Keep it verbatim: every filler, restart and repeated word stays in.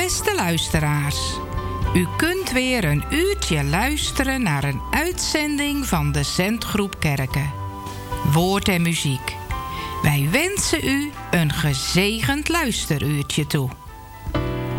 Beste luisteraars, u kunt weer een uurtje luisteren naar een uitzending van de Zendgroep Kerken. Woord en muziek. Wij wensen u een gezegend luisteruurtje toe.